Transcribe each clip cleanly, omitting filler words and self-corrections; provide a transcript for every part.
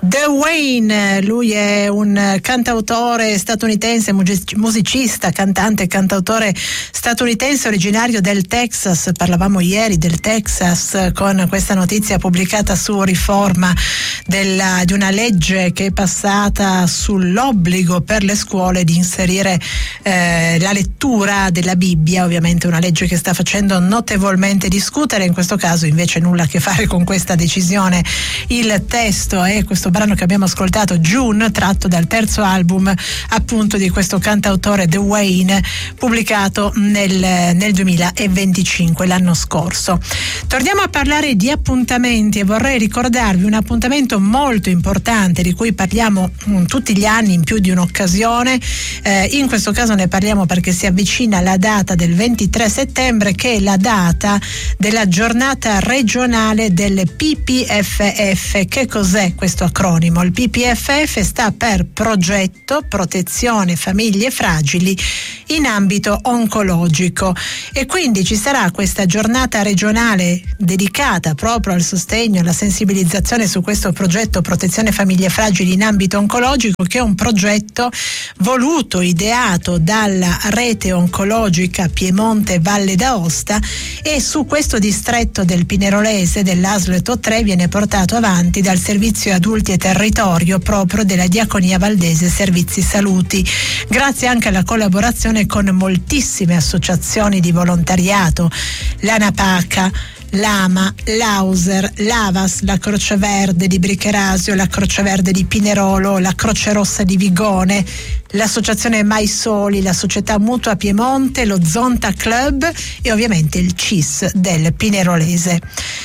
The Wayne, lui è un cantautore statunitense, musicista, cantante e cantautore statunitense originario del Texas. Parlavamo ieri del Texas con questa notizia pubblicata su Riforma di una legge che è passata sull'obbligo per le scuole di inserire la lettura della Bibbia, ovviamente una legge che sta facendo notevolmente discutere. In questo caso invece nulla a che fare con questa decisione. Il testo è questo brano che abbiamo ascoltato, June, tratto dal terzo album appunto di questo cantautore The Wayne, pubblicato nel 2025, l'anno scorso. Torniamo a parlare di appuntamenti e vorrei ricordarvi un appuntamento molto importante di cui parliamo tutti gli anni in più di un'occasione. In questo caso ne parliamo perché si avvicina la data del 23 settembre, che è la data della giornata regionale delle PPFF. Che cos'è questo acronimo? Il PPFF sta per Progetto Protezione Famiglie Fragili in ambito oncologico, e quindi ci sarà questa giornata regionale dedicata proprio al sostegno e alla sensibilizzazione su questo progetto Protezione Famiglie Fragili in ambito oncologico, che è un progetto voluto, ideato dalla rete oncologica Piemonte Valle d'Aosta, e su questo distretto del Pinerolese dell'ASL TO3 viene portato avanti dal Servizio Adulti e Territorio proprio della Diaconia Valdese Servizi Saluti, grazie anche alla collaborazione con moltissime associazioni di volontariato, l'ANAPACA, l'AMA, l'Auser, l'Avas, la Croce Verde di Bricherasio, la Croce Verde di Pinerolo, la Croce Rossa di Vigone, l'associazione Mai Soli, la Società Mutua Piemonte, lo Zonta Club e ovviamente il CIS del Pinerolese.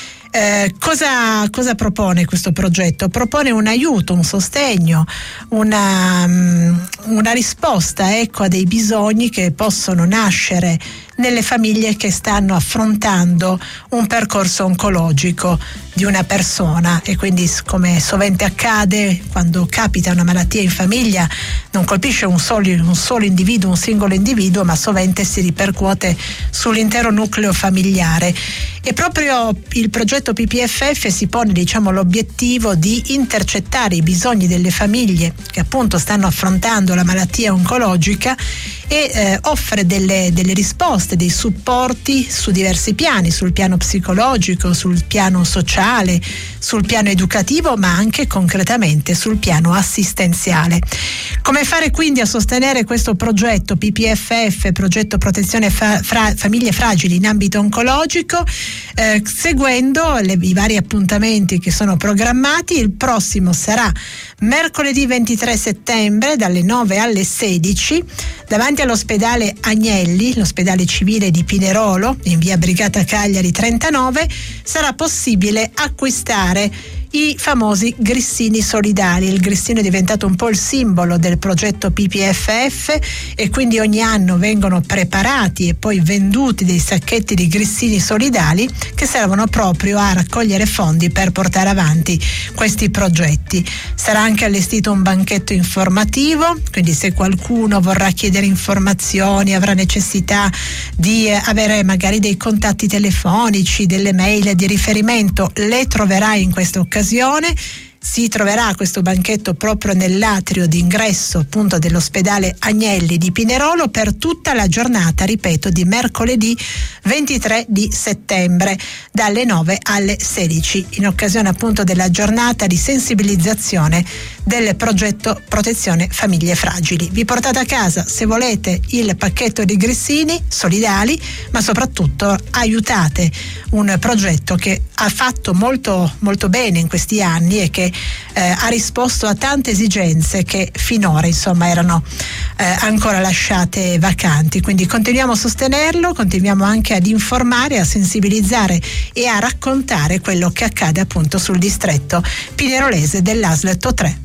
Cosa propone questo progetto? Propone un aiuto, un sostegno, una risposta a dei bisogni che possono nascere nelle famiglie che stanno affrontando un percorso oncologico di una persona, e quindi, come sovente accade quando capita una malattia in famiglia, non colpisce un solo individuo, un singolo individuo, ma sovente si ripercuote sull'intero nucleo familiare. E proprio il progetto PPFF si pone, l'obiettivo di intercettare i bisogni delle famiglie che appunto stanno affrontando la malattia oncologica e offre delle risposte, dei supporti su diversi piani, sul piano psicologico, sul piano sociale, sul piano educativo, ma anche concretamente sul piano assistenziale. Come fare quindi a sostenere questo progetto PPFF, progetto Protezione Famiglie Fragili in ambito oncologico? Seguendo i vari appuntamenti che sono programmati. Il prossimo sarà mercoledì 23 settembre dalle 9 alle 16 davanti all'ospedale Agnelli, l'ospedale civile di Pinerolo, in via Brigata Cagliari 39. Sarà possibile acquistare i famosi grissini solidali. Il grissino è diventato un po' il simbolo del progetto PPFF, e quindi ogni anno vengono preparati e poi venduti dei sacchetti di grissini solidali che servono proprio a raccogliere fondi per portare avanti questi progetti. Sarà anche allestito un banchetto informativo, quindi se qualcuno vorrà chiedere informazioni, avrà necessità di avere magari dei contatti telefonici, delle mail di riferimento, le troverà in questa occasione. Si troverà questo banchetto proprio nell'atrio d'ingresso appunto dell'ospedale Agnelli di Pinerolo per tutta la giornata, ripeto, di mercoledì 23 di settembre dalle 9 alle 16, in occasione appunto della giornata di sensibilizzazione del progetto Protezione Famiglie Fragili. Vi portate a casa, se volete, il pacchetto di grissini solidali, ma soprattutto aiutate un progetto che ha fatto molto molto bene in questi anni e che ha risposto a tante esigenze che finora erano ancora lasciate vacanti. Quindi continuiamo a sostenerlo, continuiamo anche ad informare, a sensibilizzare e a raccontare quello che accade appunto sul distretto pinerolese dell'ASL TO3.